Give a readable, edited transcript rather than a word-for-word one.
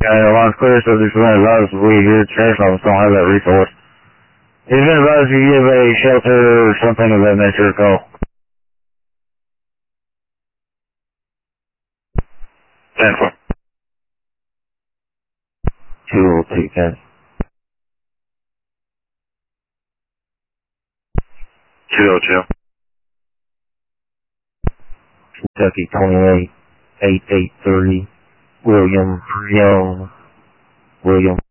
The line's clear, so just been advised we here at Sheriff's Office don't have that resource. It's been advised you give a shelter or something of that nature a call. 10-4. 202, guys. 202. Kentucky 28, 883, William Young, William.